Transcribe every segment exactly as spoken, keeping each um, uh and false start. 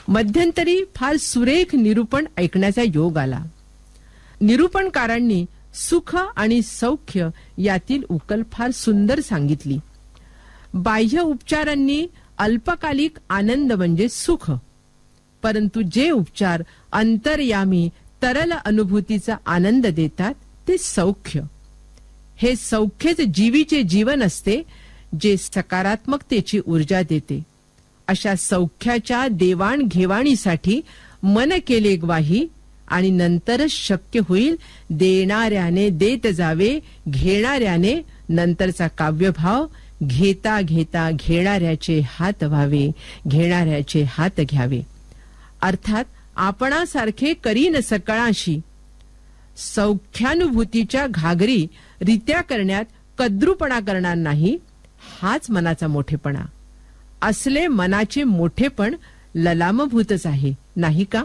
मध्यंतरी फार सुरेख निरूपण ऐकण्याचा योग आला. निरूपणकारांनी सुख आणि सौख्य यातील उकल फार सुंदर सांगितली. बाह्य उपचारांनी अल्पकालिक आनंद म्हणजे सुख, परंतु जे उपचार अंतर्यामी तरल अनुभूतीचा आनंद देतात ते सौख्य. हे सौख्यच जीवीचे जीवन असते, जे सकारात्मकतेची ऊर्जा देते. अशा सौख्याच्या देवाणघेवाणीसाठी मन केले ग्वाही आणि नंतरच शक्य होईल देणाऱ्याने देत जावे, घेणाऱ्याने नंतरचा काव्यभाव घेता घेता घेणाऱ्याचे हात व्हावे, घेणाऱ्याचे हात घ्यावे. अर्थात आपणासारखे करीन सकळाशी. सौख्यानुभूतीच्या घागरी रित्या करण्यात कद्रूपणा करणार नाही, हाच मनाचा मोठेपणा. असले मनाचे मोठेपण ललामभूतच आहे, नाही का?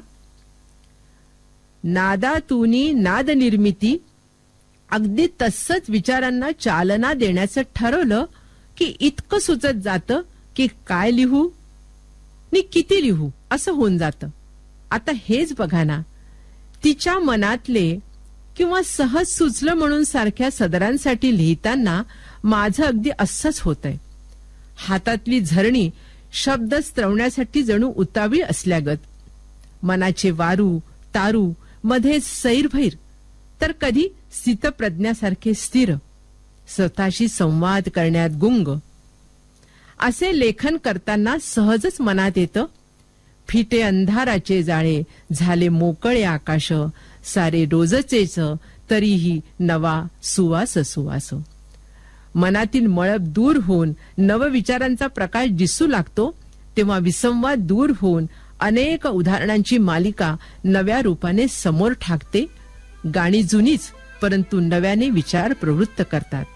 नादातूनी नाद निर्मिती, अगदी तसंच विचारांना चालना देण्याचं ठरवलं की इतकं सुचत जातं की काय लिहू नि किती लिहू असं होऊन जातं. आता हेच बघा ना, तिच्या मनातले किंवा सहज सुचलं म्हणून सारख्या सदरांसाठी लिहिताना माझं अगदी असंच होतंय. हातातली झरणी शब्द स्त्रवण्यासाठी जणू उतावीळ असल्यागत. मनाचे वारू तारू मध्ये सैरभैर, तर कधी स्थितप्रज्ञासारखे स्थिर, स्वतःशी संवाद करण्यात गुंग. असे लेखन करताना सहजच मनात येतं, फिटे अंधाराचे जाळे झाले मोकळे आकाश, सारे रोजचेच तरीही नवा सुवास सुवास. मनातील मळब दूर होऊन नवविचारांचा प्रकाश दिसू लागतो, तेव्हा विसंवाद दूर होऊन अनेक उदाहरणांची मालिका नव्या रूपाने समोर ठाकते. गाणी जुनीच परंतु नव्याने विचार प्रवृत्त करतात.